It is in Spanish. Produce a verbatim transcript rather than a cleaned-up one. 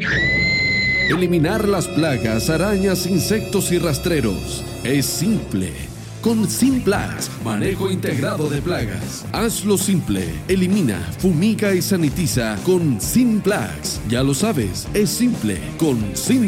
Eliminar las plagas, arañas, insectos y rastreros es simple. Con Simplax, manejo integrado de plagas. Hazlo simple. Elimina, fumiga y sanitiza con Simplax. Ya lo sabes, es simple con Simplax.